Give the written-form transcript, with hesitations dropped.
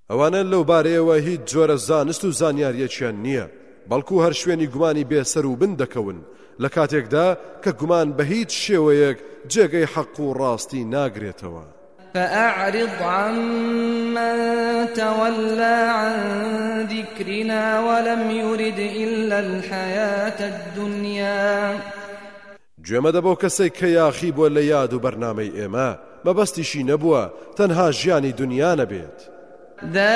ئەوانە لەو بارەیەوە هیچ جۆرە زانست و زانیاریەکیان نییە، بەڵکو هەر شوێنی گومانی بێسەر و بن دەکەون لە کاتێکدا کە گومان بە هیچ شێوەیەک جێگەی حەق و ڕاستی ناگرێتەوە. فأعرض عمن تولى عن ذكرنا ولم يرد إلا الحياة الدنيا. گوێمەدە بۆ کەسێک کە یاخی بۆ لە یاد و بەرنامەی ئێمە مەبەستیشی نەبووە تەنها ژیانی دنیا نەبێت.